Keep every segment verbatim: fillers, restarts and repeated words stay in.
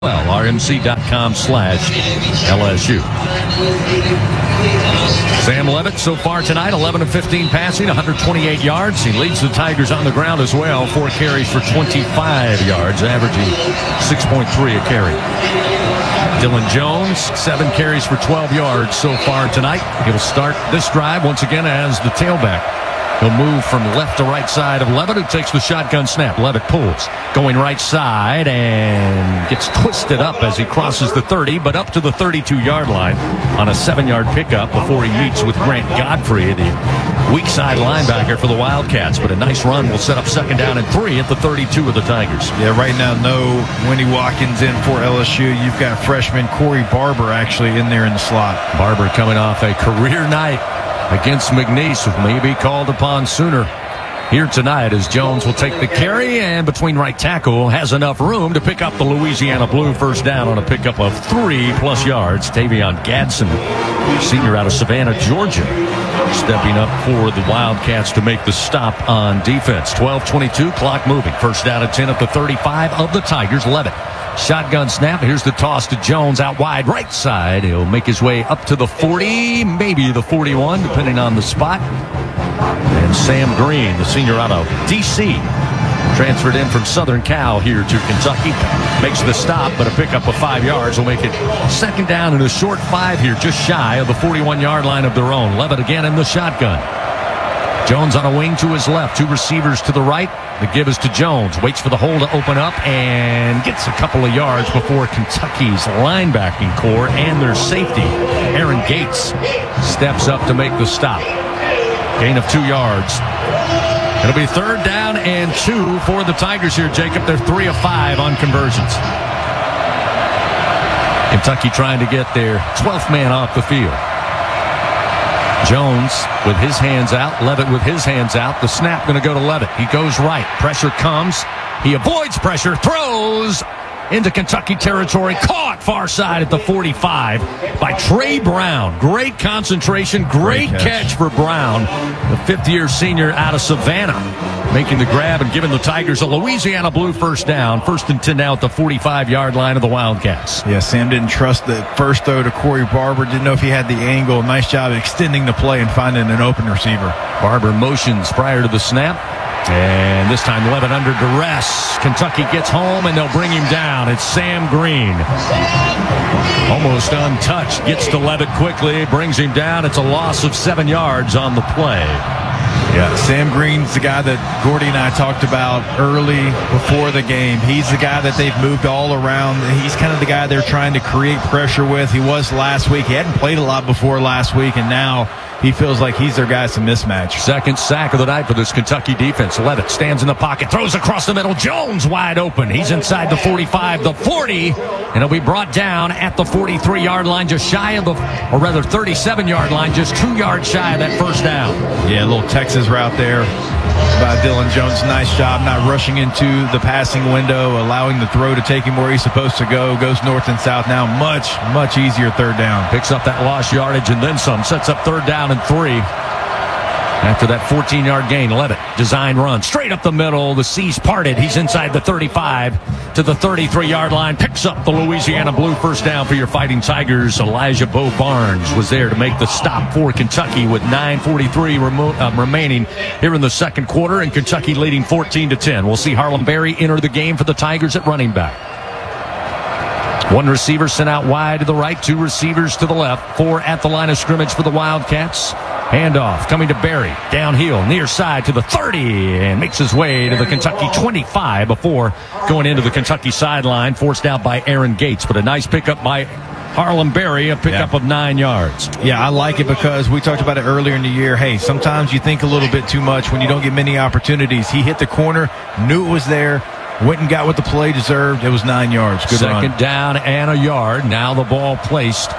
Well, R M C dot com slash L S U. Sam Levitt so far tonight, eleven of fifteen passing, one hundred twenty-eight yards. He leads the Tigers on the ground as well. Four carries for twenty-five yards, averaging six point three a carry. Dylan Jones, seven carries for twelve yards so far tonight. He'll start this drive once again as the tailback. He'll move from left to right side of Levitt, who takes the shotgun snap. Levitt pulls, going right side, and gets twisted up as he crosses the thirty, but up to the thirty-two-yard line on a seven-yard pickup before he meets with Grant Godfrey, the weak side linebacker for the Wildcats. But a nice run will set up second down and three at the thirty-two of the Tigers. Yeah, right now, no Winnie Watkins in for L S U. You've got freshman Corey Barber actually in there in the slot. Barber coming off a career night against McNeese, who may be called upon sooner here tonight, as Jones will take the carry and between right tackle has enough room to pick up the Louisiana Blue first down on a pickup of three plus yards. Tavion Gadsden, senior out of Savannah, Georgia, stepping up for the Wildcats to make the stop on defense. twelve twenty-two, clock moving. First down at ten at the thirty-five of the Tigers. Levitt. Shotgun snap. Here's the toss to Jones out wide right side. He'll make his way up to the forty, maybe the forty-one, depending on the spot. And Sam Green, the senior out of D C, transferred in from Southern Cal here to Kentucky, makes the stop, but a pickup of five yards will make it second down and a short five here, just shy of the forty-one-yard line of their own. Levitt again in the shotgun. Jones on a wing to his left, two receivers to the right. The give is to Jones, waits for the hole to open up and gets a couple of yards before Kentucky's linebacking core and their safety, Aaron Gates, steps up to make the stop. Gain of two yards. It'll be third down and two for the Tigers here, Jacob. They're three of five on conversions. Kentucky trying to get their twelfth man off the field. Jones with his hands out. Levitt with his hands out. The snap going to go to Levitt. He goes right. Pressure comes. He avoids pressure. Throws into Kentucky territory. Caught far side at the forty-five by Trey Brown. Great concentration. Great, Great catch. catch for Brown, the fifth-year senior out of Savannah, making the grab and giving the Tigers a Louisiana Blue first down. First and ten now at the forty-five-yard line of the Wildcats. Yeah, Sam didn't trust the first throw to Corey Barber. Didn't know if he had the angle. Nice job extending the play and finding an open receiver. Barber motions prior to the snap. And this time Levitt under duress. Kentucky gets home and they'll bring him down. It's Sam Green. Almost untouched. Gets to Levitt quickly. Brings him down. It's a loss of seven yards on the play. Yeah, Sam Green's the guy that Gordy and I talked about early before the game. He's the guy that they've moved all around. He's kind of the guy they're trying to create pressure with. He was last week. He hadn't played a lot before last week, and now he feels like he's their guy to mismatch. Second sack of the night for this Kentucky defense. Levitt stands in the pocket, throws across the middle. Jones wide open. He's inside the forty-five, the forty, and he'll be brought down at the forty-three-yard line, just shy of the, or rather thirty-seven-yard line, just two yards shy of that first down. Yeah, a little Texas route there by Dylan Jones. Nice job not rushing into the passing window, allowing the throw to take him where he's supposed to go. Goes north and south now. Much, much easier third down. Picks up that lost yardage and then some. Sets up third down and three. After that fourteen-yard gain, Levitt, design run, straight up the middle. The C's parted. He's inside the thirty-five to the thirty-three-yard line. Picks up the Louisiana Blue first down for your Fighting Tigers. Elijah Bo Barnes was there to make the stop for Kentucky with nine forty-three remo- uh, remaining here in the second quarter, and Kentucky leading fourteen to ten. We'll see Harlem Berry enter the game for the Tigers at running back. One receiver sent out wide to the right, two receivers to the left, four at the line of scrimmage for the Wildcats. Handoff coming to Berry, downhill, near side to the thirty, and makes his way to the Kentucky twenty-five before going into the Kentucky sideline, forced out by Aaron Gates. But a nice pickup by Harlem Berry, a pickup yeah. of nine yards. Yeah, I like it because we talked about it earlier in the year. Hey, sometimes you think a little bit too much when you don't get many opportunities. He hit the corner, knew it was there, went and got what the play deserved. It was nine yards. Good run. Second down and a yard. Now the ball placed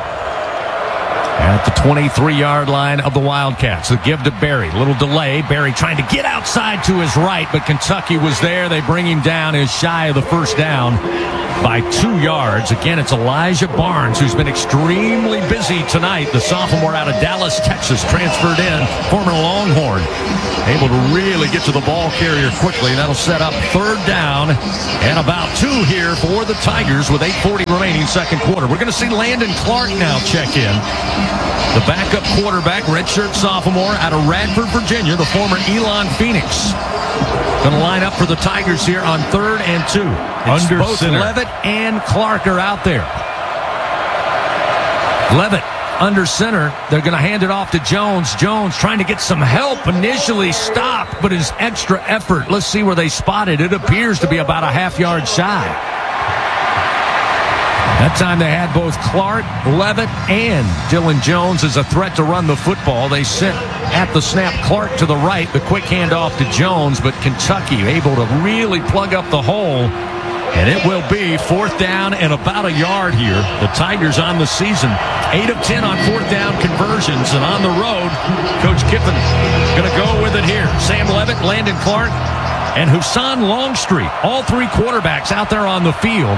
at the twenty-three-yard line of the Wildcats. The give to Berry. Little delay. Berry trying to get outside to his right, but Kentucky was there. They bring him down. Is shy of the first down by two yards. Again, it's Elijah Barnes, who's been extremely busy tonight. The sophomore out of Dallas, Texas, transferred in, former Longhorn. Able to really get to the ball carrier quickly. That'll set up third down and about two here for the Tigers with eight forty remaining second quarter. We're going to see Landon Clark now check in. The backup quarterback, redshirt sophomore out of Radford, Virginia, the former Elon Phoenix. Going to line up for the Tigers here on third and two. It's Under both center. Levitt and Clark are out there. Levitt under center. They're going to hand it off to Jones. Jones trying to get some help. Initially stopped, but his extra effort. Let's see where they spot it. It appears to be about a half yard shy. That time they had both Clark, Levitt, and Dylan Jones as a threat to run the football. They sent at the snap Clark to the right, the quick handoff to Jones, but Kentucky able to really plug up the hole. And it will be fourth down and about a yard here. The Tigers on the season, eight of ten on fourth down conversions. And on the road, Coach Kiffin going to go with it here. Sam Levitt, Landon Clark, and Hassan Longstreet. All three quarterbacks out there on the field.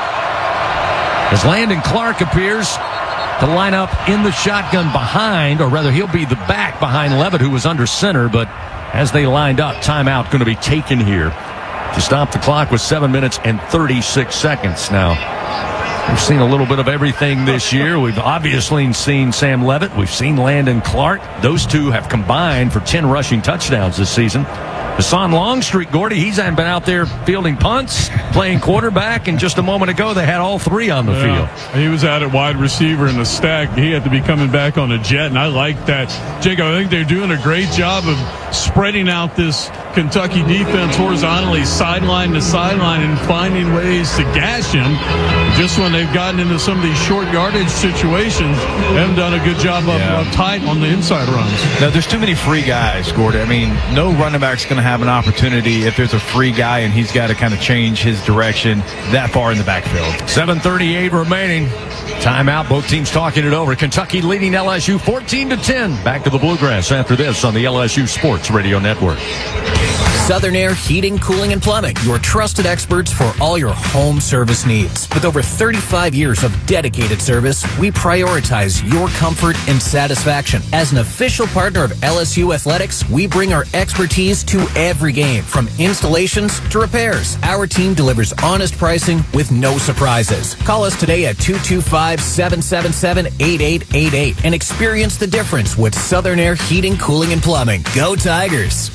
As Landon Clark appears to line up in the shotgun behind, or rather he'll be the back behind Levitt, who was under center. But as they lined up, timeout going to be taken here to stop the clock with seven minutes and thirty-six seconds. Now, we've seen a little bit of everything this year. We've obviously seen Sam Levitt. We've seen Landon Clark. Those two have combined for ten rushing touchdowns this season. Hassan Longstreet, Gordy, he's been out there fielding punts, playing quarterback, and just a moment ago they had all three on the yeah, field. He was out at wide receiver in the stack. He had to be coming back on a jet, and I like that. Jacob, I think they're doing a great job of spreading out this Kentucky defense horizontally, sideline to sideline, and finding ways to gash him. Just when they've gotten into some of these short yardage situations, they haven't done a good job of, Yeah. of tight on the inside runs. No, there's too many free guys, Gordon. I mean, no running back's going to have an opportunity if there's a free guy and he's got to kind of change his direction that far in the backfield. seven thirty-eight remaining. Timeout. Both teams talking it over. Kentucky leading L S U fourteen to ten. Back to the Bluegrass after this on the L S U Sports Radio Network. Southern Air Heating, Cooling, and Plumbing, your trusted experts for all your home service needs. With over thirty-five years of dedicated service, we prioritize your comfort and satisfaction. As an official partner of L S U Athletics, we bring our expertise to every game, from installations to repairs. Our team delivers honest pricing with no surprises. Call us today at two two five, seven seven seven, eight eight eight eight and experience the difference with Southern Air Heating, Cooling, and Plumbing. Go Tigers!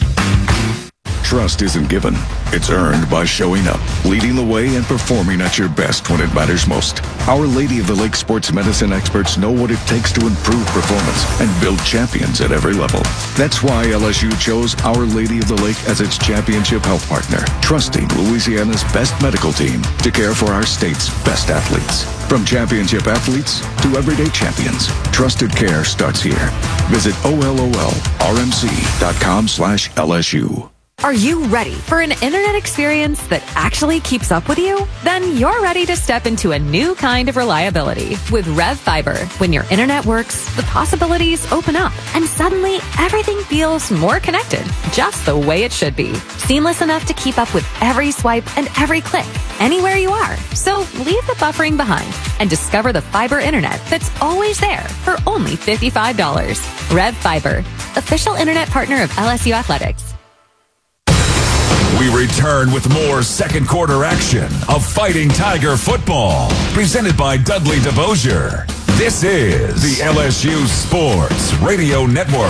Trust isn't given. It's earned by showing up, leading the way, and performing at your best when it matters most. Our Lady of the Lake sports medicine experts know what it takes to improve performance and build champions at every level. That's why L S U chose Our Lady of the Lake as its championship health partner, trusting Louisiana's best medical team to care for our state's best athletes. From championship athletes to everyday champions, trusted care starts here. Visit O L O L R M C dot com slash L S U. Are you ready for an internet experience that actually keeps up with you? Then you're ready to step into a new kind of reliability with Rev Fiber. When your internet works, the possibilities open up, and suddenly everything feels more connected, just the way it should be. Seamless enough to keep up with every swipe and every click, anywhere you are. So leave the buffering behind and discover the fiber internet that's always there for only fifty-five dollars. Rev Fiber, official internet partner of L S U Athletics. We return with more second quarter action of Fighting Tiger football, presented by Dudley DeBosier. This is the L S U Sports Radio Network.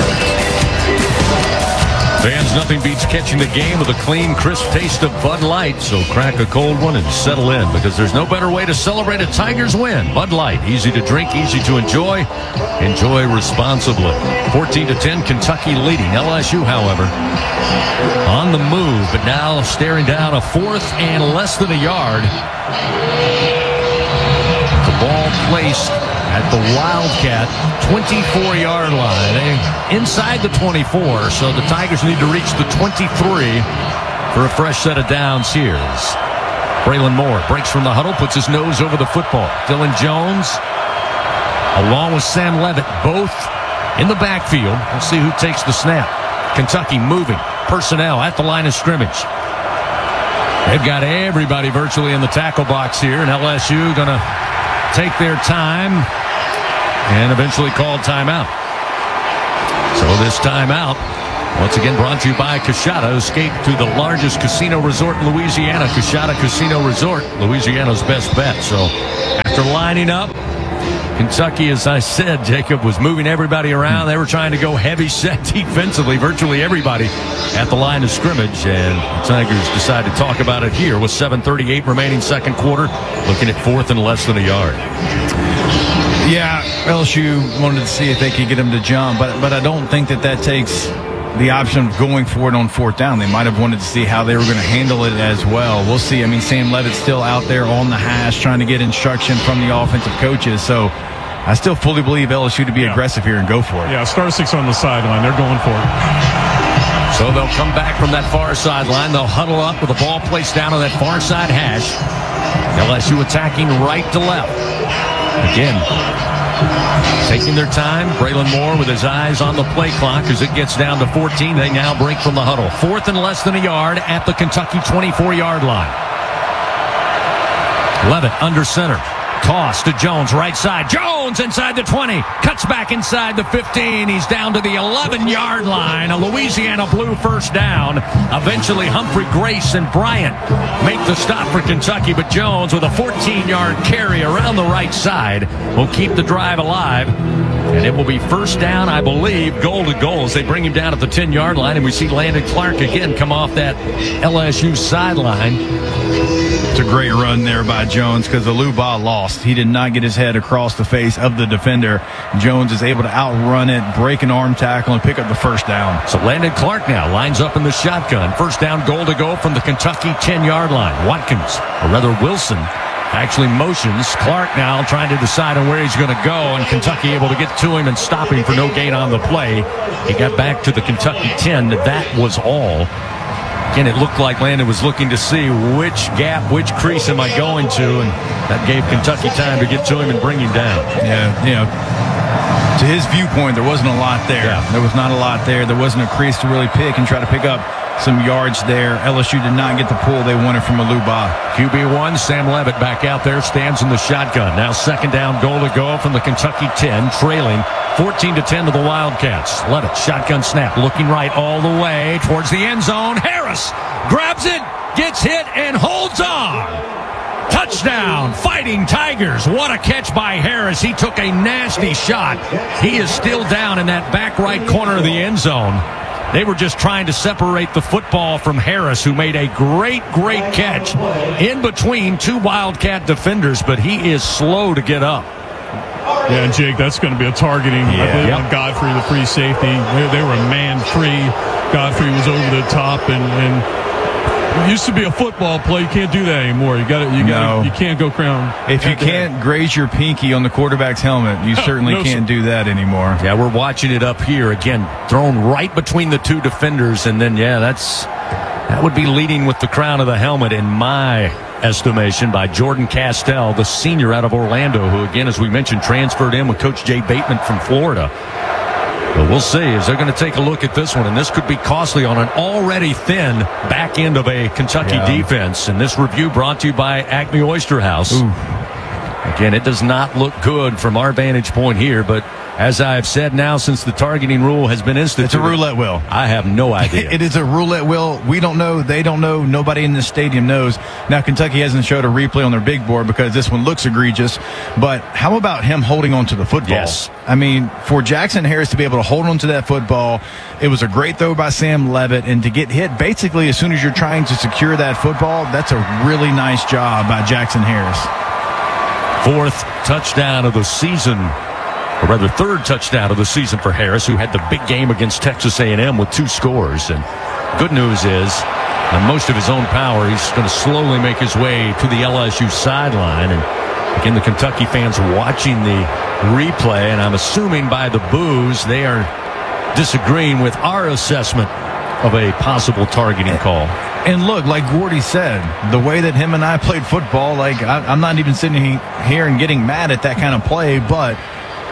Fans, nothing beats catching the game with a clean, crisp taste of Bud Light. So crack a cold one and settle in, because there's no better way to celebrate a Tigers win. Bud Light, easy to drink, easy to enjoy. Enjoy responsibly. fourteen to ten, Kentucky leading. L S U, however, on the move, but now staring down a fourth and less than a yard. The ball placed at the Wildcat twenty-four-yard line. They inside the twenty-four, so the Tigers need to reach the twenty-three for a fresh set of downs here. Braylon Moore breaks from the huddle, puts his nose over the football. Dylan Jones, along with Sam Levitt, both in the backfield. We'll see who takes the snap. Kentucky moving personnel at the line of scrimmage. They've got everybody virtually in the tackle box here, and L S U going to take their time and eventually call timeout. So this timeout, once again brought to you by Coushatta. Escape to the largest casino resort in Louisiana, Coushatta Casino Resort, Louisiana's best bet. So after lining up, Kentucky, as I said, Jacob, was moving everybody around. They were trying to go heavy set defensively, virtually everybody at the line of scrimmage. And the Tigers decided to talk about it here with seven thirty-eight remaining second quarter, looking at fourth and less than a yard. Yeah, L S U wanted to see if they could get him to jump, but but I don't think that that takes the option of going for it on fourth down. They might have wanted to see how they were going to handle it as well. We'll see. I mean, Sam Levitt's still out there on the hash trying to get instruction from the offensive coaches. So I still fully believe L S U to be yeah. aggressive here and go for it. Yeah, Star Six on the sideline. They're going for it. So they'll come back from that far sideline. They'll huddle up with the ball placed down on that far side hash. L S U attacking right to left. Again, taking their time. Braylon Moore with his eyes on the play clock as it gets down to fourteen. They now break from the huddle. Fourth and less than a yard at the Kentucky twenty-four-yard line. Levitt under center. Toss to Jones, right side. Jones inside the twenty. Cuts back inside the fifteen. He's down to the eleven-yard line. A Louisiana Blue first down. Eventually, Humphrey, Grace, and Bryant make the stop for Kentucky. But Jones with a fourteen-yard carry around the right side will keep the drive alive. And it will be first down, I believe, goal to goal as they bring him down at the ten-yard line. And we see Landon Clark again come off that L S U sideline. It's a great run there by Jones because Aluba lost. He did not get his head across the face of the defender. Jones is able to outrun it, break an arm tackle, and pick up the first down. So Landon Clark now lines up in the shotgun. First down, goal to go from the Kentucky ten-yard line. Watkins, or rather Wilson, actually motions. Clark now trying to decide on where he's going to go, and Kentucky able to get to him and stop him for no gain on the play. He got back to the Kentucky ten. That was all. Again, it looked like Landon was looking to see which gap, which crease am I going to, and that gave Kentucky time to get to him and bring him down. Yeah, you know, to his viewpoint, there wasn't a lot there. Yeah. There was not a lot there. There wasn't a crease to really pick and try to pick up some yards there. L S U did not get the pull they wanted from Aluba. Q B one, Sam Levitt back out there, stands in the shotgun. Now second down, goal to go from the Kentucky ten, trailing fourteen to ten to the Wildcats. Levitt, shotgun snap, looking right all the way towards the end zone. Harris grabs it, gets hit, and holds on. Touchdown, Fighting Tigers. What a catch by Harris. He took a nasty shot. He is still down in that back right corner of the end zone. They were just trying to separate the football from Harris, who made a great, great catch in between two Wildcat defenders, but he is slow to get up. Yeah, and Jake, that's going to be a targeting, yeah. I believe, Yep. on Godfrey, the free safety. They, they were man-free. Godfrey was over the top, and, and it used to be a football play. You can't do that anymore. You got to, you got, No. you can't go crown. If you can't graze your pinky on the quarterback's helmet, you No, certainly no, can't sir. do that anymore. Yeah, we're watching it up here. Again, thrown right between the two defenders, and then, yeah, that's that would be leading with the crown of the helmet in my estimation by Jordan Castell, the senior out of Orlando, who, again, as we mentioned, transferred in with Coach Jay Bateman from Florida. But we'll see as they're going to take a look at this one, and this could be costly on an already thin back end of a Kentucky Yeah. defense. And this review brought to you by Acme Oyster House. Ooh. Again, it does not look good from our vantage point here, but as I've said now since the targeting rule has been instituted, It's a roulette wheel. I have no idea. It is a roulette wheel. We don't know. They don't know. Nobody in this stadium knows. Now, Kentucky hasn't showed a replay on their big board because this one looks egregious. But how about him holding on to the football? Yes. I mean, for Jackson Harris to be able to hold on to that football, it was a great throw by Sam Levitt. And to get hit basically as soon as you're trying to secure that football, that's a really nice job by Jackson Harris. Fourth touchdown of the season, or rather third touchdown of the season for Harris, who had the big game against Texas A and M with two scores. And good news is, on most of his own power, he's going to slowly make his way to the L S U sideline. And again, the Kentucky fans watching the replay, and I'm assuming by the boos, they are disagreeing with our assessment of a possible targeting call. And look, like Gordy said, the way that him and I played football, like I, I'm not even sitting here and getting mad at that kind of play, but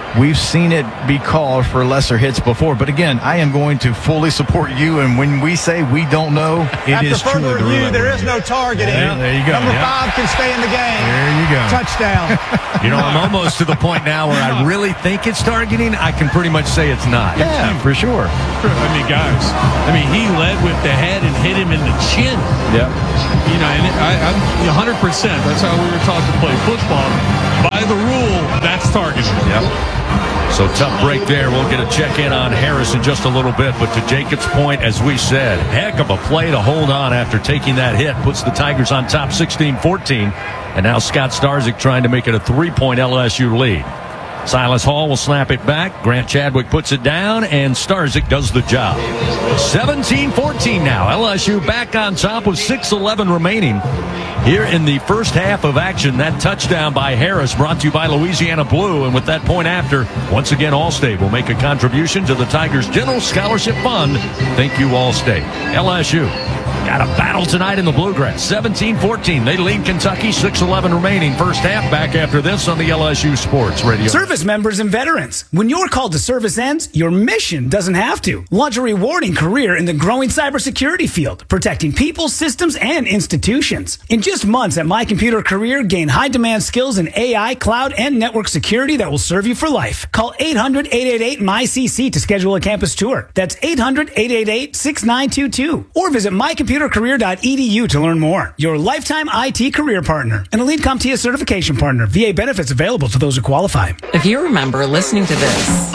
we've seen it be called for lesser hits before. But again, I am going to fully support you. And when we say we don't know, it After is further truly review, there is no targeting. Yeah, there you go. Number Yeah. five can stay in the game. There you go. Touchdown. You know, I'm almost to the point now where I really think it's targeting. I can pretty much say it's not. Yeah, for sure. I mean, guys, I mean, he led with the head and hit him in the chin. Yep. You know, and I, I'm one hundred percent. That's how we were taught to play football. By the rule, that's targeting. Yep. So tough break there. We'll get a check-in on Harris in just a little bit. But to Jacob's point, as we said, heck of a play to hold on after taking that hit. Puts the Tigers on top sixteen fourteen. And now Scott Starzyk trying to make it a three-point L S U lead. Silas Hall will snap it back. Grant Chadwick puts it down, and Starzyk does the job. seventeen fourteen now. L S U back on top with six eleven remaining. Here in the first half of action, that touchdown by Harris brought to you by Louisiana Blue. And with that point after, once again, Allstate will make a contribution to the Tigers General Scholarship Fund. Thank you, Allstate. L S U got a battle tonight in the Bluegrass. seventeen fourteen. They lead Kentucky. six eleven remaining. First half back after this on the L S U Sports Radio. Service members and veterans. When your call to service ends, your mission doesn't have to. Launch a rewarding career in the growing cybersecurity field, protecting people, systems, and institutions. In just months at My Computer Career, gain high-demand skills in A I, cloud, and network security that will serve you for life. Call eight hundred, eight eight eight, M Y C C to schedule a campus tour. That's eight hundred, eight eight eight, six nine two two. Or visit my computer career dot e d u to learn more. Your lifetime I T career partner and a Elite CompTIA certification partner. V A benefits available to those who qualify. If you remember listening to this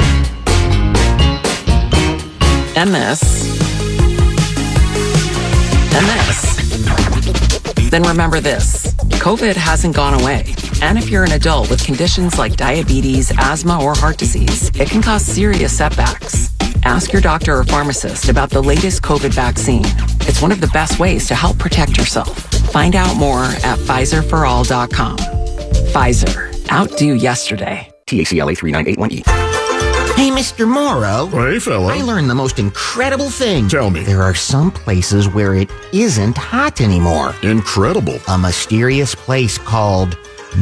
and this and this, then remember this. COVID hasn't gone away. And if you're an adult with conditions like diabetes, asthma, or heart disease, it can cause serious setbacks. Ask your doctor or pharmacist about the latest COVID vaccine. It's one of the best ways to help protect yourself. Find out more at Pfizer for all dot com. Pfizer. Outdo yesterday. T A C L A three nine eight one E. Hey, Mister Morrow. Hey, fella. I learned the most incredible thing. Tell me. There are some places where it isn't hot anymore. Incredible. A mysterious place called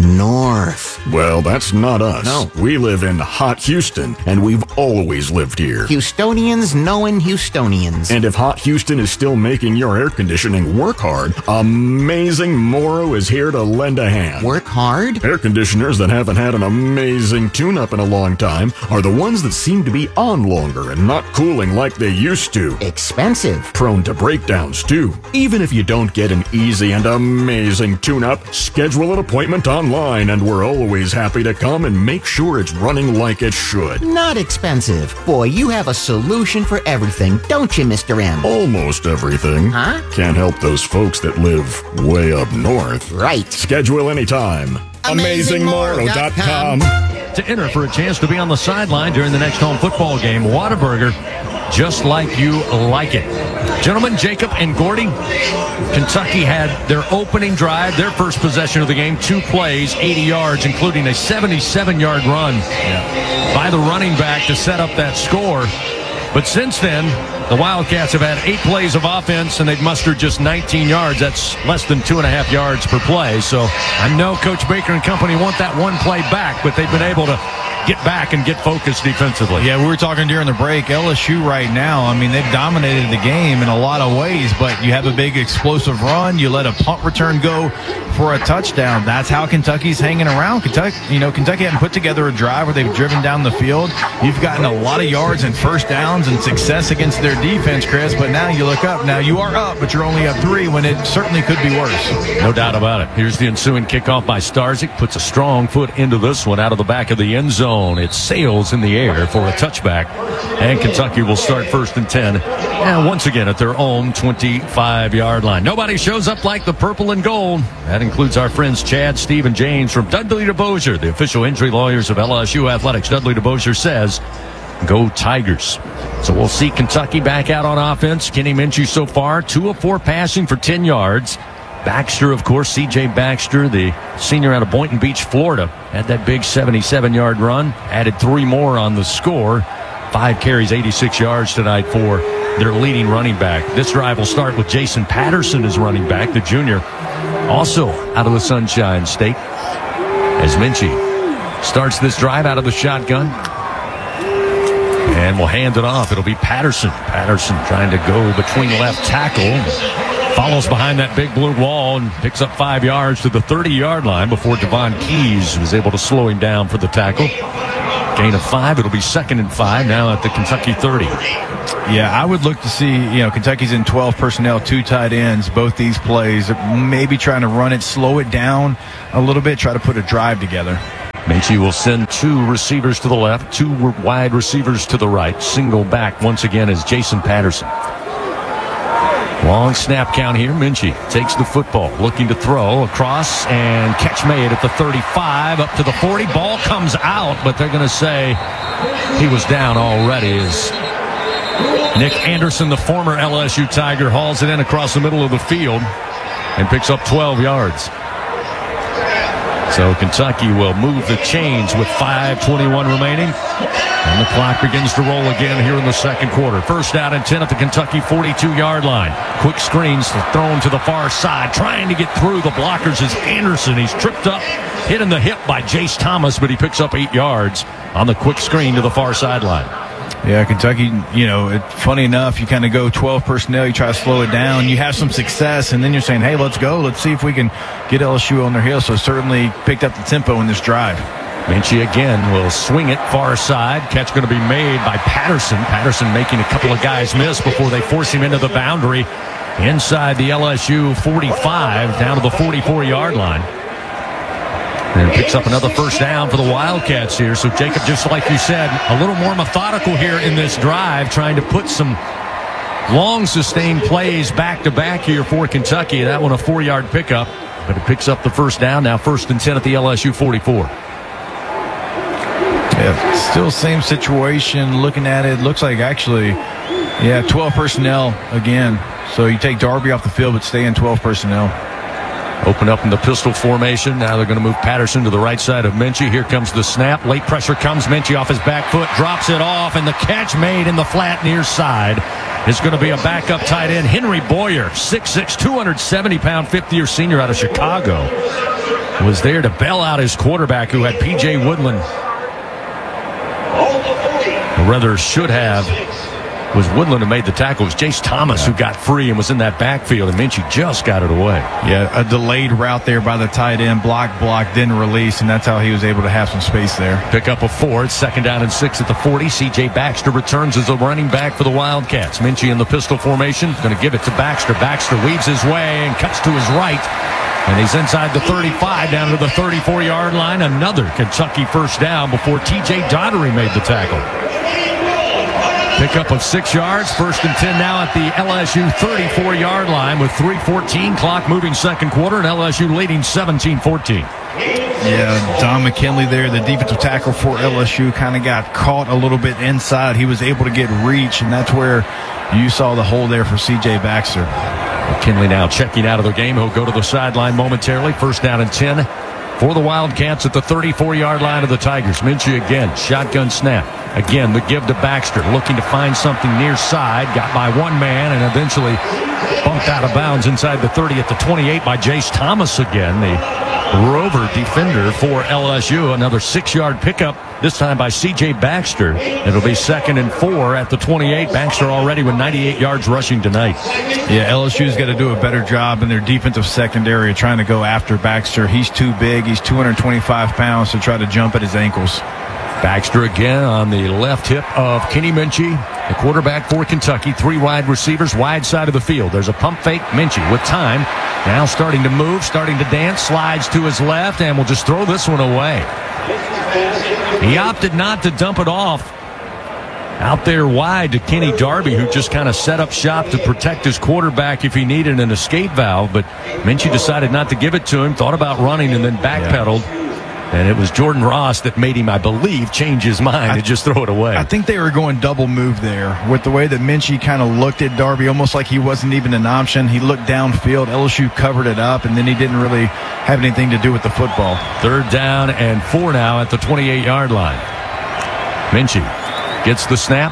North. Well, that's not us. No. We live in hot Houston, and we've always lived here. Houstonians knowing Houstonians. And if hot Houston is still making your air conditioning work hard, Amazing Morrow is here to lend a hand. Work hard? Air conditioners that haven't had an amazing tune-up in a long time are the ones that seem to be on longer and not cooling like they used to. Expensive. Prone to breakdowns, too. Even if you don't get an easy and amazing tune-up, schedule an appointment online, and we're always happy to come and make sure it's running like it should. Not expensive. Boy, you have a solution for everything, don't you, Mister M? Almost everything. Huh? Can't help those folks that live way up north. Right. Schedule anytime. amazing morrow dot com. To enter for a chance to be on the sideline during the next home football game, Whataburger, just like you like it. Gentlemen, Jacob and Gordy, Kentucky had their opening drive, their first possession of the game, two plays, eighty yards, including a seventy-seven-yard run yeah. by the running back to set up that score. But since then, the Wildcats have had eight plays of offense, and they've mustered just nineteen yards. That's less than two and a half yards per play. So I know Coach Baker and company want that one play back, but they've been able to get back and get focused defensively. Yeah, we were talking during the break. L S U right now, I mean, they've dominated the game in a lot of ways, but you have a big explosive run. You let a punt return go for a touchdown. That's how Kentucky's hanging around. Kentucky, you know, Kentucky hasn't put together a drive where they've driven down the field. You've gotten a lot of yards and first downs and success against their defense, Chris, but now you look up. Now you are up, but you're only up three when it certainly could be worse. No doubt about it. Here's the ensuing kickoff by Starzyk. Puts a strong foot into this one out of the back of the end zone. It sails in the air for a touchback, and Kentucky will start first and ten, and once again at their own twenty-five-yard line. Nobody shows up like the purple and gold. That includes our friends Chad, Steve, and James from Dudley DeBosier, the official injury lawyers of L S U Athletics. Dudley DeBosier says, go Tigers. So we'll see Kentucky back out on offense. Kenny Minshew so far, two of four passing for ten yards. Baxter, of course, C J Baxter, the senior out of Boynton Beach, Florida, had that big seventy-seven-yard run, added three more on the score. Five carries, eighty-six yards tonight for their leading running back. This drive will start with Jason Patterson as running back, the junior, also out of the Sunshine State, as Minchie starts this drive out of the shotgun. And we'll hand it off. It'll be Patterson. Patterson trying to go between left tackle. Follows behind that big blue wall and picks up five yards to the thirty-yard line before Devon Keys was able to slow him down for the tackle. Gain of five. It'll be second and five now at the Kentucky thirty. Yeah, I would look to see, you know, Kentucky's in twelve personnel, two tight ends, both these plays. Maybe trying to run it, slow it down a little bit, try to put a drive together. Minchie will send two receivers to the left, two wide receivers to the right. Single back once again is Jason Patterson. Long snap count here. Minchie takes the football, looking to throw across, and catch made at the thirty-five, up to the forty. Ball comes out, but they're going to say he was down already as Nick Anderson, the former L S U Tiger, hauls it in across the middle of the field and picks up twelve yards. So Kentucky will move the chains with five twenty-one remaining. And the clock begins to roll again here in the second quarter. First down and ten at the Kentucky forty-two-yard line. Quick screens thrown to the far side. Trying to get through the blockers is Anderson. He's tripped up, hit in the hip by Jace Thomas, but he picks up eight yards on the quick screen to the far sideline. Yeah, Kentucky, you know, it, funny enough, you kind of go twelve personnel, you try to slow it down, you have some success, and then you're saying, hey, let's go, let's see if we can get L S U on their heels. So certainly picked up the tempo in this drive. Minchie again will swing it far side. Catch going to be made by Patterson. Patterson making a couple of guys miss before they force him into the boundary inside the L S U forty-five, down to the forty-four-yard line. And picks up another first down for the Wildcats here. So, Jacob, just like you said, a little more methodical here in this drive, trying to put some long sustained plays back-to-back here for Kentucky. That one a four-yard pickup, but it picks up the first down. Now first and ten at the L S U forty-four. Yeah, still same situation. Looking at it, looks like actually, yeah, twelve personnel again. So you take Darby off the field, but stay in twelve personnel. Open up in the pistol formation. Now they're going to move Patterson to the right side of Minchie. Here comes the snap. Late pressure comes. Minchie off his back foot, drops it off, and the catch made in the flat near side is going to be a backup tight end, Henry Boyer, six six, two hundred seventy pound, fifth-year senior out of Chicago. Was there to bail out his quarterback, who had P J Woodland. Or rather, should have. Was Woodland who made the tackle. It was Jace Thomas yeah. who got free and was in that backfield, and Minchie just got it away. Yeah, a delayed route there by the tight end. Block, block, then release, and that's how he was able to have some space there. Pick up a four. It's second down and six at the forty. C J Baxter returns as a running back for the Wildcats. Minchie in the pistol formation. Going to give it to Baxter. Baxter weaves his way and cuts to his right. And he's inside the thirty-five, down to the thirty-four-yard line. Another Kentucky first down before T J Daugherty made the tackle. Pickup of six yards. First and ten now at the L S U thirty-four-yard line with three fourteen. Clock moving second quarter, and L S U leading seventeen fourteen. Yeah, Don McKinley there, the defensive tackle for L S U, kind of got caught a little bit inside. He was able to get reach, and that's where you saw the hole there for C J Baxter. McKinley now checking out of the game. He'll go to the sideline momentarily. First down and ten for the Wildcats at the thirty-four-yard line of the Tigers. Minchie again, shotgun snap. Again, the give to Baxter, looking to find something near side. Got by one man and eventually bumped out of bounds inside the thirty at the twenty-eight by Jace Thomas again, the rover defender for L S U. Another six-yard pickup, this time by C J Baxter. It'll be second and four at the twenty-eight. Baxter already with ninety-eight yards rushing tonight. Yeah, L S U's got to do a better job in their defensive secondary trying to go after Baxter. He's too big. He's two hundred twenty-five pounds to try to jump at his ankles. Baxter again on the left hip of Kenny Minchie, the quarterback for Kentucky. Three wide receivers, wide side of the field. There's a pump fake. Minchie with time. Now starting to move, starting to dance, slides to his left, and will just throw this one away. He opted not to dump it off out there wide to Kenny Darby, who just kind of set up shop to protect his quarterback if he needed an escape valve. But Minchie decided not to give it to him, thought about running, and then backpedaled. Yeah. And it was Jordan Ross that made him, I believe, change his mind and just throw it away. I think they were going double move there with the way that Minchie kind of looked at Darby, almost like he wasn't even an option. He looked downfield. L S U covered it up, and then he didn't really have anything to do with the football. Third down and four now at the twenty-eight-yard line. Minchie gets the snap,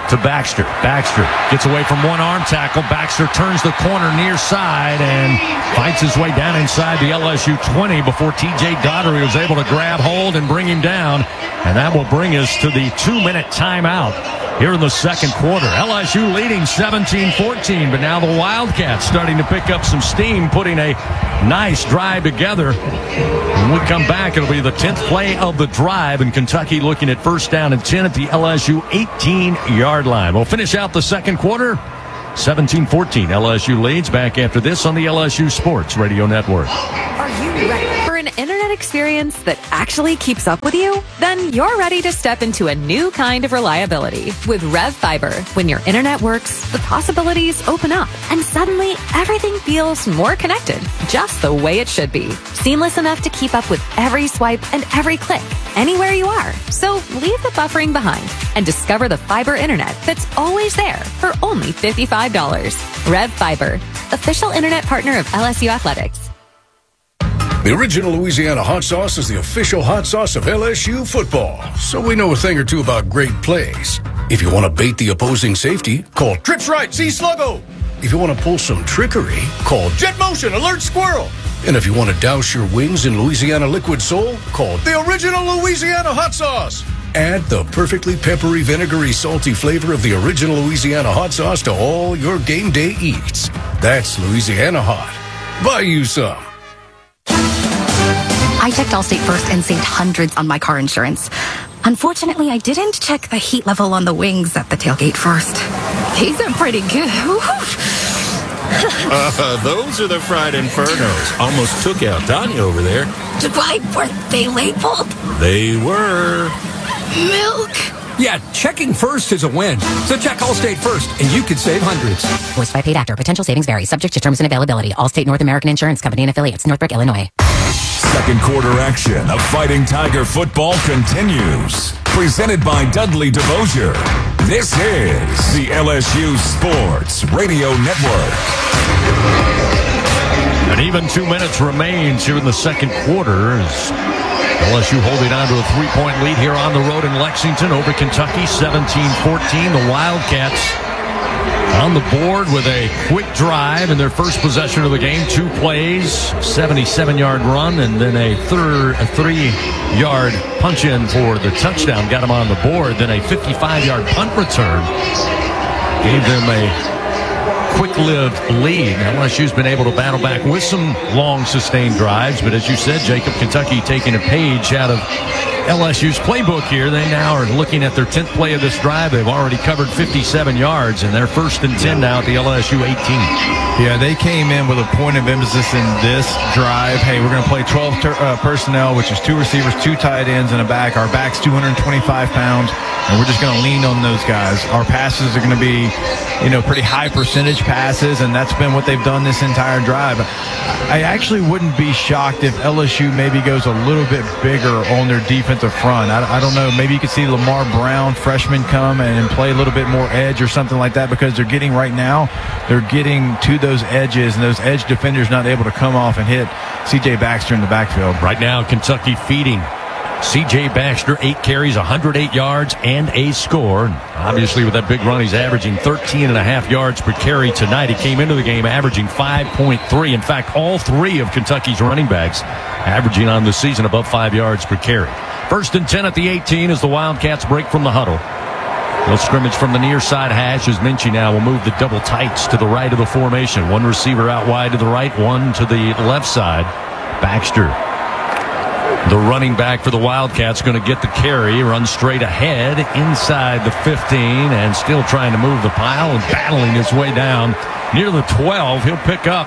to Baxter. Baxter gets away from one arm tackle. Baxter turns the corner near side and fights his way down inside the L S U twenty before T J Daugherty was able to grab hold and bring him down. And that will bring us to the two-minute timeout here in the second quarter. L S U leading seventeen fourteen, but now the Wildcats starting to pick up some steam, putting a nice drive together. When we come back, it'll be the tenth play of the drive, and Kentucky looking at first down and ten at the L S U eighteen-yard line. We'll finish out the second quarter. seventeen fourteen, L S U leads. Back after this on the L S U Sports Radio Network. Are you ready for an internet experience that actually keeps up with you? Then you're ready to step into a new kind of reliability with Rev Fiber. When your internet works, the possibilities open up, and suddenly everything feels more connected, just the way it should be. Seamless enough to keep up with every swipe and every click, anywhere you are. So leave the buffering behind and discover the fiber internet that's always there for only fifty-five dollars. Rev Fiber, official internet partner of L S U Athletics. The original Louisiana hot sauce is the official hot sauce of L S U football, so we know a thing or two about great plays. If you want to bait the opposing safety, call Trips Right, see Sluggo. If you want to pull some trickery, call Jet Motion, Alert Squirrel. And if you want to douse your wings in Louisiana Liquid Soul, call the original Louisiana hot sauce. Add the perfectly peppery, vinegary, salty flavor of the original Louisiana hot sauce to all your game day eats. That's Louisiana hot. Buy you some. I checked Allstate first and saved hundreds on my car insurance. Unfortunately, I didn't check the heat level on the wings at the tailgate first. These are pretty good. uh, those are the fried infernos. Almost took out Tanya over there. Why weren't they labeled? They were. Milk. Yeah, checking first is a win. So check Allstate first, and you could save hundreds. Voiced by paid actor. Potential savings vary. Subject to terms and availability. Allstate North American Insurance Company and affiliates. Northbrook, Illinois. Second quarter action of Fighting Tiger football continues. Presented by Dudley DeVosier. This is the L S U Sports Radio Network. And even two minutes remains here in the second quarter as L S U holding on to a three-point lead here on the road in Lexington over Kentucky, seventeen fourteen. The Wildcats on the board with a quick drive in their first possession of the game. Two plays, seventy-seven-yard run, and then a third, a three-yard punch-in for the touchdown. Got them on the board. Then a fifty-five-yard punt return gave them a quick-lived lead. L S U's been able to battle back with some long, sustained drives, but as you said, Jacob, Kentucky taking a page out of L S U's playbook here. They now are looking at their tenth play of this drive. They've already covered fifty-seven yards, and they're first and ten now at the L S U eighteen. Yeah, they came in with a point of emphasis in this drive. Hey, we're going to play twelve ter- uh, personnel, which is two receivers, two tight ends, and a back. Our back's two hundred twenty-five pounds, and we're just going to lean on those guys. Our passes are going to be, you know, pretty high percentage passes, and that's been what they've done this entire drive. I actually wouldn't be shocked if L S U maybe goes a little bit bigger on their defensive front. I, I don't know. Maybe you could see Lamar Brown, freshman, come and play a little bit more edge or something like that, because they're getting right now, they're getting to those edges, and those edge defenders not able to come off and hit C J Baxter in the backfield. Right now, Kentucky feeding C J Baxter, eight carries, one hundred eight yards, and a score. Obviously, with that big run, he's averaging thirteen and a half yards per carry tonight. He came into the game averaging five point three. In fact, all three of Kentucky's running backs averaging on the season above five yards per carry. First and ten at the eighteen as the Wildcats break from the huddle. Little scrimmage from the near side hash as Minchie now will move the double tights to the right of the formation. One receiver out wide to the right, one to the left side. Baxter, the running back for the Wildcats, going to get the carry, run straight ahead inside the fifteen, and still trying to move the pile and battling his way down near the twelve. He'll pick up.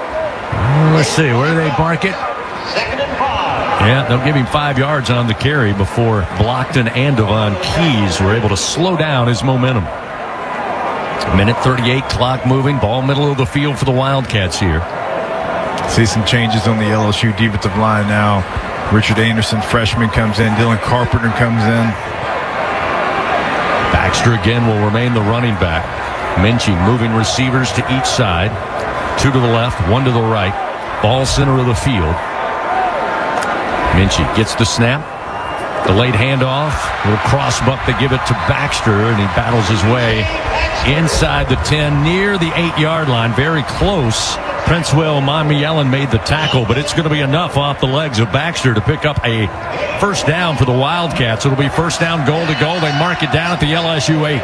Uh, let's see, where do they mark it? Second and five. Yeah, they'll give him five yards on the carry before Blockton and Devon Keys were able to slow down his momentum. Minute thirty-eight, clock moving, ball middle of the field for the Wildcats here. See some changes on the L S U defensive line now. Richard Anderson, freshman, comes in. Dylan Carpenter comes in. Baxter again will remain the running back. Minchie moving receivers to each side. Two to the left, one to the right. Ball center of the field. Minchie gets the snap, The late handoff, little cross buck, they give it to Baxter, and he battles his way inside the ten, near the eight-yard line, very close. Princewell Mamiellan made the tackle, but it's going to be enough off the legs of Baxter to pick up a first down for the Wildcats. It'll be first down, goal to goal. They mark it down at the L S U eight.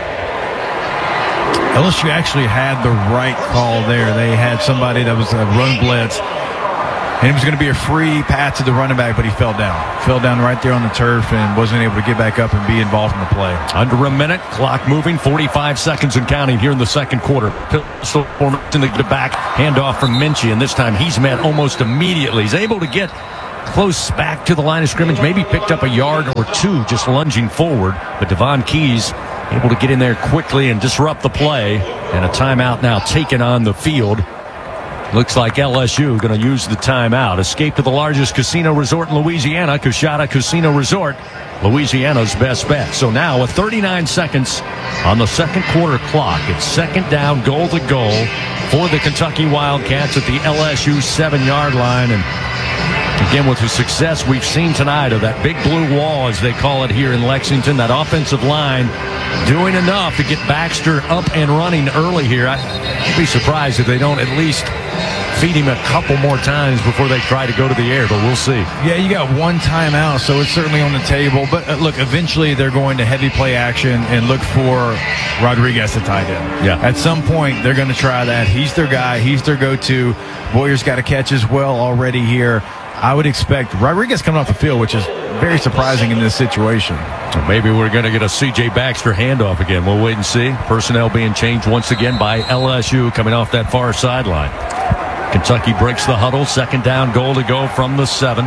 L S U actually had the right call there. They had somebody that was a run blitz, and it was going to be a free pass to the running back, but he fell down. Fell down right there on the turf and wasn't able to get back up and be involved in the play. Under a minute, clock moving, forty-five seconds and counting here in the second quarter. Pistol formation to the back, handoff from Minchie, and this time he's met almost immediately. He's able to get close back to the line of scrimmage, maybe picked up a yard or two just lunging forward, but Devon Keys able to get in there quickly and disrupt the play, and a timeout now taken on the field. Looks like L S U going to use the timeout. Escape to the largest casino resort in Louisiana, Coushatta Casino Resort, Louisiana's best bet. So now with thirty-nine seconds on the second quarter clock, it's second down, goal to goal for the Kentucky Wildcats at the L S U seven-yard line. And again, with the success we've seen tonight of that big blue wall, as they call it here in Lexington, that offensive line doing enough to get Baxter up and running early here. I'd be surprised if they don't at least feed him a couple more times before they try to go to the air, but we'll see. Yeah, you got one timeout, so it's certainly on the table. But uh, look, eventually they're going to heavy play action and look for Rodriguez to tight end. Yeah. At some point, they're going to try that. He's their guy. He's their go-to. Boyer's got a catch as well already here. I would expect Rodriguez coming off the field, which is very surprising in this situation. Well, maybe we're going to get a C J Baxter handoff again. We'll wait and see. Personnel being changed once again by L S U coming off that far sideline. Kentucky breaks the huddle. Second down, goal to go from the seven.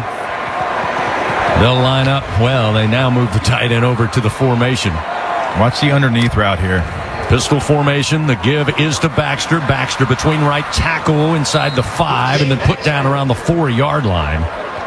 They'll line up. Well, they now move the tight end over to the formation. Watch the underneath route here. Pistol formation. The give is to Baxter. Baxter between right tackle inside the five, and then put down around the four-yard line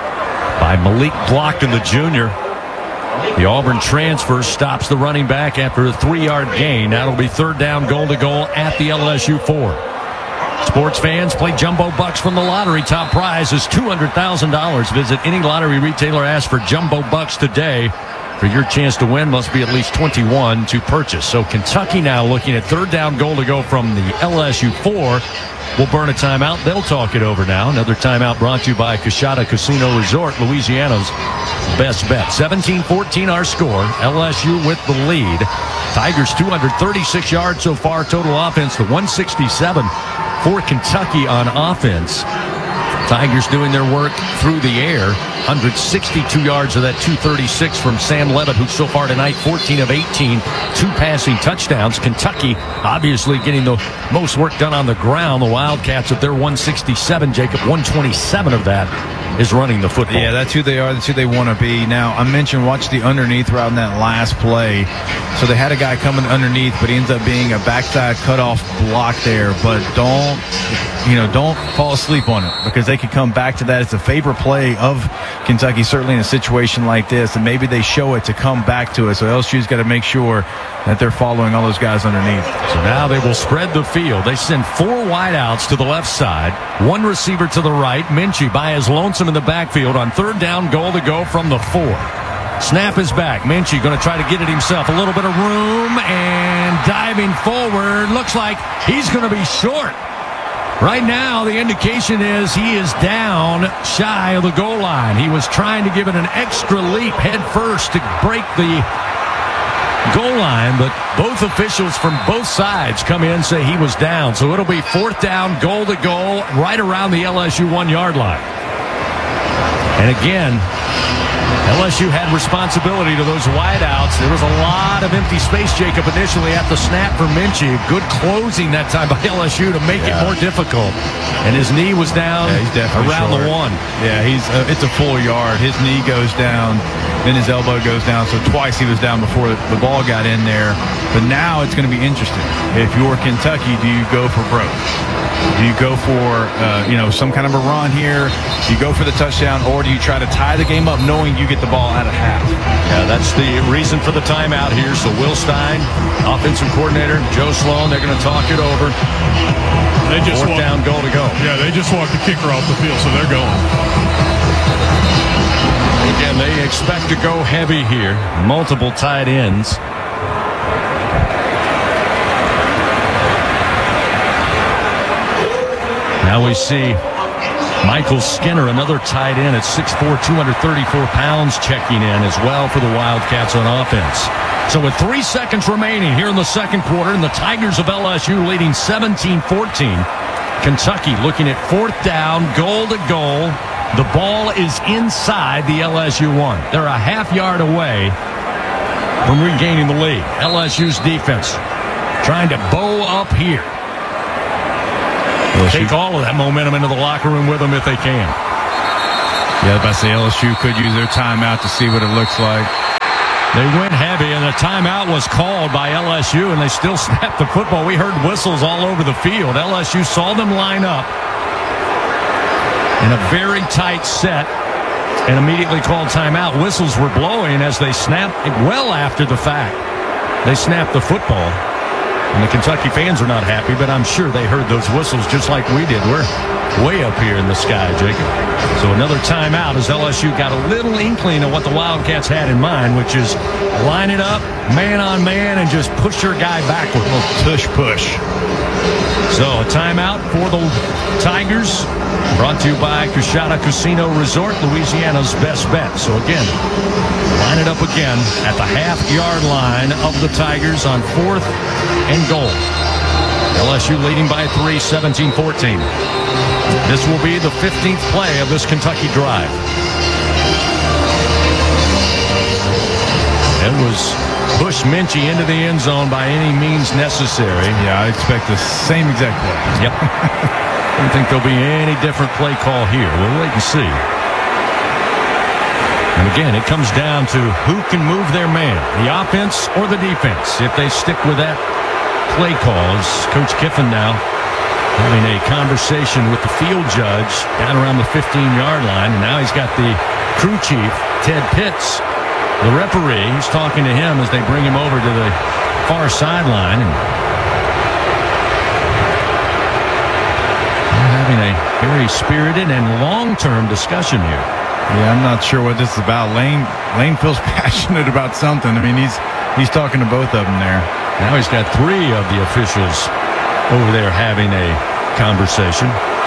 by Malik Blockton, the junior. The Auburn transfer stops the running back after a three-yard gain. That'll be third down, goal to goal at the L S U four. Sports fans, play Jumbo Bucks from the lottery. Top prize is two hundred thousand dollars. Visit any lottery retailer. Ask for Jumbo Bucks today. For your chance to win, must be at least twenty-one to purchase. So Kentucky now looking at third down, goal to go from the L S U four. We'll burn a timeout. They'll talk it over now. Another timeout brought to you by Coushatta Casino Resort, Louisiana's best bet. seventeen fourteen our score. L S U with the lead. Tigers two hundred thirty-six yards so far. Total offense to one sixty-seven for Kentucky on offense. Tigers doing their work through the air. one hundred sixty-two yards of that two thirty-six from Sam Levitt, who so far tonight fourteen of eighteen, two passing touchdowns. Kentucky obviously getting the most work done on the ground. The Wildcats at their one sixty-seven, Jacob, one twenty-seven of that is running the football. Yeah, that's who they are. That's who they want to be. Now, I mentioned watch the underneath route in that last play. So they had a guy coming underneath, but he ends up being a backside cutoff block there. But don't, you know, don't fall asleep on it, because they could come back to that. It's a favorite play of Kentucky, certainly in a situation like this, and maybe they show it to come back to it. So L S U's got to make sure that they're following all those guys underneath. So now they will spread the field. They send four wideouts to the left side, one receiver to the right. Minchie by his lonesome in the backfield on third down, goal to go from the four. Snap is back. Minchie going to try to get it himself. A little bit of room and diving forward. Looks like he's going to be short. Right now, the indication is he is down shy of the goal line. He was trying to give it an extra leap head first to break the goal line, but both officials from both sides come in and say he was down. So it'll be fourth down, goal to goal, right around the L S U one-yard line. And again, L S U had responsibility to those wideouts. There was a lot of empty space, Jacob, initially at the snap for Minchie. Good closing that time by L S U to make yeah. it more difficult. And his knee was down yeah, he's definitely around short. the one. Yeah, he's uh, it's a full yard. His knee goes down, then his elbow goes down. So twice he was down before the ball got in there. But now it's going to be interesting. If you're Kentucky, do you go for broke? Do you go for, uh, you know, some kind of a run here? Do you go for the touchdown, or do you try to tie the game up knowing you get the ball at a half? Yeah, that's the reason for the timeout here. So Will Stein, offensive coordinator, Joe Sloan, they're going to talk it over. They just Fourth walk, down, goal to go. Yeah, they just walked the kicker off the field, so they're going. Again, they expect to go heavy here. Multiple tight ends. Now we see Michael Skinner, another tight end at six foot four, two hundred thirty-four pounds, checking in as well for the Wildcats on offense. So with three seconds remaining here in the second quarter, and the Tigers of L S U leading seventeen fourteen. Kentucky looking at fourth down, goal to goal. The ball is inside the L S U one. They're a half yard away from regaining the lead. L S U's defense trying to bow up here. Take all of that momentum into the locker room with them if they can. Yeah, I say L S U could use their timeout to see what it looks like. They went heavy, and a timeout was called by L S U, and they still snapped the football. We heard whistles all over the field. L S U saw them line up in a very tight set and immediately called timeout. Whistles were blowing as they snapped well after the fact. They snapped the football, and the Kentucky fans are not happy, but I'm sure they heard those whistles just like we did. We're way up here in the sky, Jacob. So another timeout as L S U got a little inkling of what the Wildcats had in mind, which is line it up, man on man, and just push your guy backward. A little tush push. So a timeout for the Tigers, brought to you by Coushatta Casino Resort, Louisiana's best bet. So again, line it up again at the half-yard line of the Tigers on fourth and goal. L S U leading by three, seventeen fourteen. This will be the fifteenth play of this Kentucky drive. It was push Minchie into the end zone by any means necessary. Yeah, I expect the same exact play. Yep. I don't think there'll be any different play call here. We'll wait and see. And again, it comes down to who can move their man, the offense or the defense. If they stick with that play calls, Coach Kiffin now having a conversation with the field judge down around the fifteen-yard line. And now he's got the crew chief, Ted Pitts, the referee. He's talking to him as they bring him over to the far sideline. And they're having a very spirited and long-term discussion here. Yeah, I'm not sure what this is about. Lane Lane feels passionate about something. I mean, he's he's talking to both of them there. Now he's got three of the officials over there having a conversation.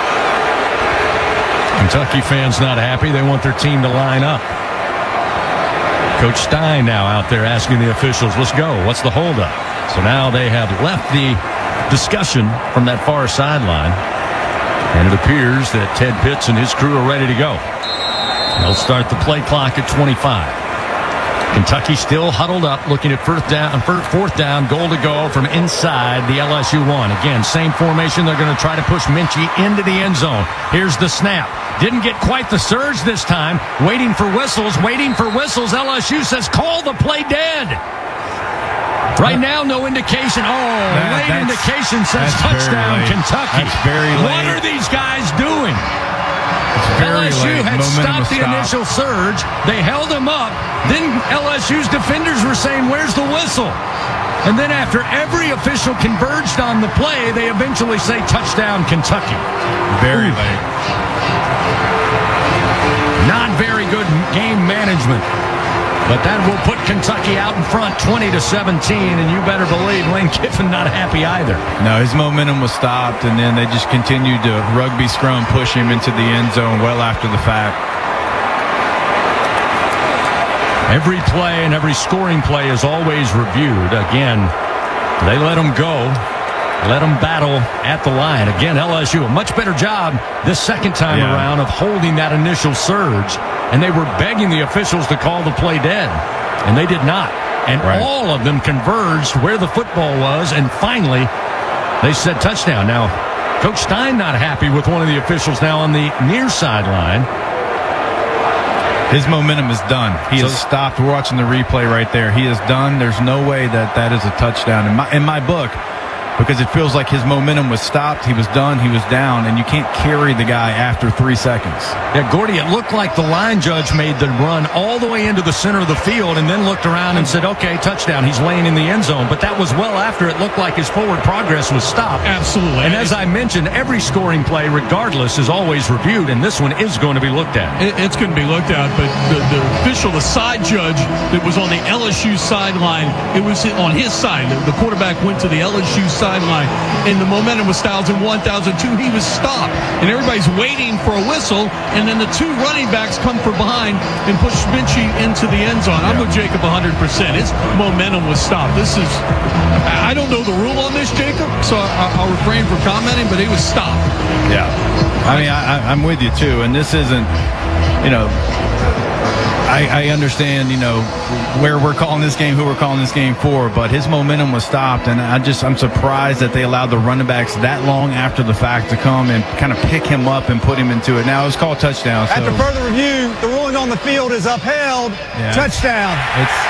Kentucky fans not happy. They want their team to line up. Coach Stein now out there asking the officials, let's go. What's the holdup? So now they have left the discussion from that far sideline, and it appears that Ted Pitts and his crew are ready to go. They'll start the play clock at twenty-five. Kentucky still huddled up, looking at fourth down, fourth down, goal to go from inside the L S U one. Again, same formation. They're going to try to push Minchie into the end zone. Here's the snap. Didn't get quite the surge this time. Waiting for whistles, waiting for whistles. L S U says, call the play dead. Right now, no indication. Oh, that, late indication says touchdown, Kentucky. That's very late. What are these guys doing? Very L S U late. had Momentum stopped the stop. initial surge. They held him up. Then L S U's defenders were saying, where's the whistle? And then after every official converged on the play, they eventually say touchdown, Kentucky. Very Ooh. late. Not very good game management. But that will put Kentucky out in front twenty to seventeen, and you better believe Lane Kiffin not happy either. No, his momentum was stopped, and then they just continued to rugby scrum push him into the end zone well after the fact. Every play and every scoring play is always reviewed. Again, they let them go. Let them battle at the line. Again, L S U, a much better job this second time yeah. around of holding that initial surge. And they were begging the officials to call the play dead. And they did not. And right. all of them converged where the football was. And finally, they said touchdown. Now, Coach Stein not happy with one of the officials now on the near sideline. His momentum is done. He so, has stopped. We're watching the replay right there. He is done. There's no way that that is a touchdown. In my, in my book, because it feels like his momentum was stopped. He was done. He was down, and you can't carry the guy after three seconds. Yeah, Gordy, it looked like the line judge made the run all the way into the center of the field and then looked around and said, okay, touchdown. He's laying in the end zone. But that was well after it looked like his forward progress was stopped. Absolutely. And as I mentioned, every scoring play, regardless, is always reviewed, and this one is going to be looked at. It, it's going to be looked at, but the, the official, the side judge that was on the L S U sideline, it was on his side. The, the quarterback went to the L S U sideline, and the momentum was one thousand one, one thousand two. He was stopped, and everybody's waiting for a whistle, and then the two running backs come from behind and push Minchie into the end zone. I'm with Jacob one hundred percent. His momentum was stopped. This is, I don't know the rule on this, Jacob, so I, I'll refrain from commenting, but it was stopped. Yeah. I mean, I, I'm with you, too, and this isn't, you know, I, I understand, you know, where we're calling this game, who we're calling this game for, but his momentum was stopped, and I just, I'm surprised that they allowed the running backs that long after the fact to come and kind of pick him up and put him into it. Now, it was called touchdown. So. After further review, the ruling on the field is upheld. Yeah. Touchdown. It's